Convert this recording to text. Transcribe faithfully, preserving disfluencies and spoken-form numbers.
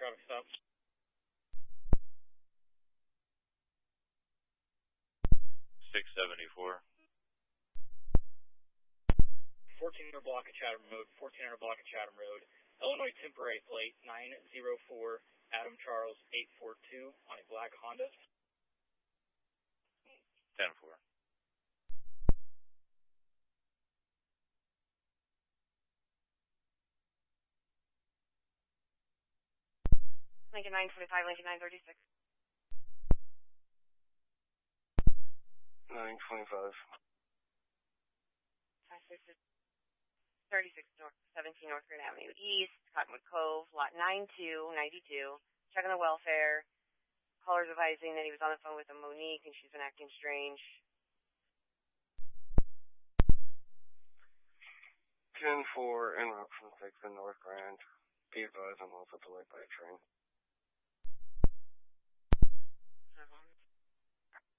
traffic stop. six seventy-four. fourteen hundred block of Chatham Road, fourteen hundred block of Chatham Road. Illinois temporary plate nine zero four, Adam Charles eight four two on a black Honda. ten four. Lincoln nine twenty-five, Lincoln nine thirty-six. nine twenty-five. thirty-six North, seventeen North Grand Avenue East, Cottonwood Cove, lot nine two ninety-two. Checking the welfare. Caller's advising that he was on the phone with a Monique and she's been acting strange. ten four, en route from six in North Grand. Be advised I'm also delayed by a train.